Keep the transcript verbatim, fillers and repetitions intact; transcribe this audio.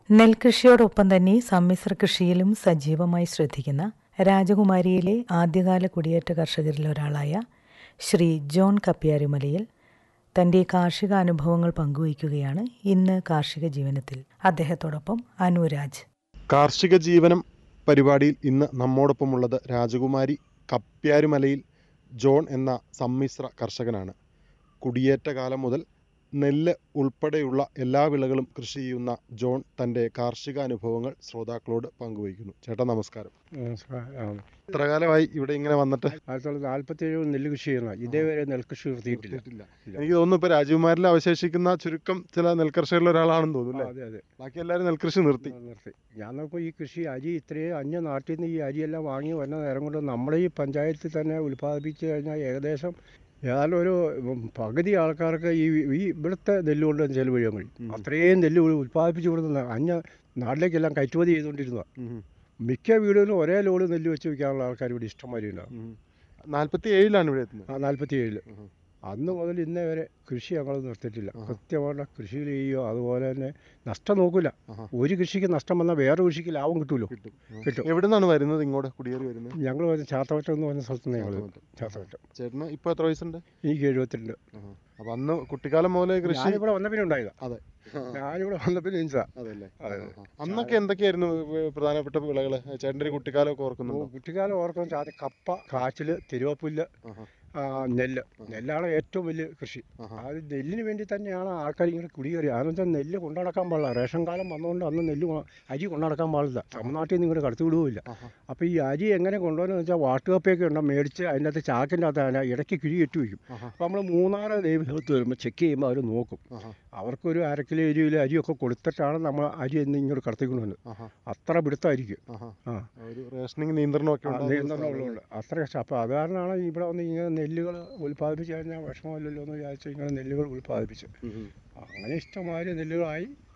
നെൽകൃഷിയോടൊപ്പം തന്നെ സമ്മിശ്ര കൃഷിയിലും സജീവമായി ശ്രദ്ധിക്കുന്ന രാജകുമാരിയിലെ ആദ്യകാല കുടിയേറ്റ കർഷകരിൽ ഒരാളായ ശ്രീ ജോൺ കപ്പ്യാരുമലയിൽ തൻ്റെ കാർഷിക അനുഭവങ്ങൾ പങ്കുവയ്ക്കുകയാണ് ഇന്ന് കാർഷിക ജീവനത്തിൽ അദ്ദേഹത്തോടൊപ്പം അനുരാജ്. കാർഷിക ജീവനം പരിപാടിയിൽ ഇന്ന് നമ്മോടൊപ്പമുള്ളത് രാജകുമാരി കപ്പ്യാരുമലയിൽ ജോൺ എന്ന സമ്മിശ്ര കർഷകനാണ്. കുടിയേറ്റ കാലം മുതൽ നെല്ല് ഉൾപ്പെടെയുള്ള എല്ലാ വിളകളും കൃഷി ചെയ്യുന്ന ജോൺ തൻ്റെ കാർഷിക അനുഭവങ്ങൾ ശ്രോതാക്കളോട് പങ്കുവയ്ക്കുന്നു. ചേട്ടാ നമസ്കാരം. നമസ്കാരം. എത്ര കാലമായി ഇവിടെ ഇങ്ങനെ വന്നിട്ട്? ആയിരത്തി തൊള്ളായിരത്തി നാൽപ്പത്തി ഏഴ് നെല്ല് കൃഷി ചെയ്യുന്ന ഇതേവരെ നെൽകൃഷി നിർത്തിയിട്ടില്ല. എനിക്ക് തോന്നുന്നു ഇപ്പൊ രാജകുമാരിൽ അവശേഷിക്കുന്ന ചുരുക്കം ചില നെൽകർഷകരിൽ ഒരാളാണെന്ന് തോന്നുന്നു. അതെ അതെ ബാക്കി എല്ലാവരും നെൽകൃഷി നിർത്തി നിർത്തി ഞാൻ നോക്കുമ്പോൾ ഈ കൃഷി അരി ഇത്രയും അന്യ നാട്ടിൽ നിന്ന് ഈ അരിയെല്ലാം വാങ്ങി വരുന്ന നേരം കൊണ്ട് നമ്മുടെ ഈ പഞ്ചായത്തിൽ തന്നെ ഉൽപ്പാദിപ്പിച്ച് കഴിഞ്ഞാൽ ഏകദേശം ഏതായാലും ഒരു പകുതി ആൾക്കാർക്ക് ഈ ഈ ഇവിടുത്തെ നെല്ല് കൊണ്ട് ചെലവ് ചെയ്യാൻ കഴിയും. അത്രയും നെല്ല് ഉൽപ്പാദിപ്പിച്ച് കൊടുക്കുന്ന അന്യ നാട്ടിലേക്കെല്ലാം കയറ്റുമതി ചെയ്തുകൊണ്ടിരുന്നതാണ്. മിക്ക വീടുകളിലും ഒരേ ലോഡ് നെല്ല് വെച്ച് വയ്ക്കാനുള്ള ആൾക്കാർ ഇവിടെ ഇഷ്ടംമാതിരി ഉണ്ടാകും. നാല്പത്തി ഏഴിലാണ് ഇവിടെ എത്തുന്നത്. ആ നാൽപ്പത്തി ഏഴില് അന്ന് മുതൽ ഇന്നേ വരെ കൃഷി ഞങ്ങൾ നിർത്തിയിട്ടില്ല. കൃത്യമായിട്ട് കൃഷി ചെയ്യുകയോ അതുപോലെ തന്നെ നഷ്ടം നോക്കില്ല. ഒരു കൃഷിക്ക് നഷ്ടം വന്നാൽ വേറെ കൃഷിക്ക് ലാഭം കിട്ടുമല്ലോ. കിട്ടും. എവിടെ നിന്നാണ് വരുന്നത് ഇങ്ങോട്ട് കുടിയേറി വരുന്നത്? ഞങ്ങൾ വരുന്ന ചാത്തവറ്റം എന്ന് പറഞ്ഞ സ്ഥലത്ത് നിന്ന് ഞങ്ങൾ ചാത്തവറ്റം. ചേട്ടന് ഇപ്പൊ എത്ര വയസ്സുണ്ട്? എനിക്ക് എഴുപത്തിരണ്ട്. അപ്പൊ അന്ന് കുട്ടിക്കാലം മുതലേ കൃഷി ഇവിടെ വന്ന പിന്നെ ഉണ്ടായതാ. അതെ, ഞാനിവിടെ വന്ന പിന്നെ ഇൻസാ. അതല്ലേ. അന്നൊക്കെ എന്തൊക്കെയായിരുന്നു പ്രധാനപ്പെട്ട വിളകള്? ചേട്ടൻ്റെ കുട്ടിക്കാലമൊക്കെ ഓർക്കുന്നു? കുട്ടിക്കാലം ഓർക്കുന്ന ആദ്യം കപ്പ, കാച്ചില്, തിരുവപ്പുല്ല്, നെല്ല്. നെല്ലാണ് ഏറ്റവും വലിയ കൃഷി. അത് നെല്ലിന് വേണ്ടി തന്നെയാണ് ആൾക്കാർ ഇങ്ങനെ കുടിയേറി. അതെന്ന് വെച്ചാൽ നെല്ല് കൊണ്ടുനടക്കാൻ പാടില്ല. റേഷൻ കാലം വന്നുകൊണ്ട് അന്ന് നെല്ല് അരി കൊണ്ടുനടക്കാൻ പാടില്ല. തമിഴ്നാട്ടിൽ നിന്ന് ഇങ്ങോട്ട് കടത്തി വിടുകയില്ല. അപ്പോൾ ഈ അരി എങ്ങനെ കൊണ്ടുവരുന്നത് വെച്ചാൽ വാട്ടുകപ്പയൊക്കെ ഉണ്ടോ മേടിച്ച് അതിൻ്റെ അകത്ത് ചാക്കിൻ്റെ അകത്ത് ഇടയ്ക്ക് കിഴി കെട്ടി വയ്ക്കും. അപ്പോൾ നമ്മൾ മൂന്നാറ് ദൈവത്ത് വരുമ്പോൾ ചെക്ക് ചെയ്യുമ്പോൾ അവർ നോക്കും. അവർക്കൊരു അരക്കിലോ ഒരു കിലോ അരിയൊക്കെ കൊടുത്തിട്ടാണ് നമ്മൾ അരി എന്ന് ഇങ്ങോട്ട് കടത്തിക്കൊണ്ടുവന്നത്. അത്ര പിടുത്തമായിരിക്കും. ആ റേഷനിങ് നിയന്ത്രണമൊക്കെ നിയന്ത്രണമുള്ളതുകൊണ്ട് അത്ര കഷ്ടം. അപ്പോൾ അത് കാരണമാണ് ഇവിടെ വന്ന് ഇങ്ങനെ നെല്ലുകൾ ഉൽപ്പാദിപ്പിച്ച് കഴിഞ്ഞാൽ വിഷമമില്ലല്ലോ എന്ന് വിചാരിച്ചു ഇങ്ങനെ നെല്ലുകൾ ഉൽപ്പാദിപ്പിച്ചു. അങ്ങനെ ഇഷ്ടംമാതിരി നെല്ലുകളായി.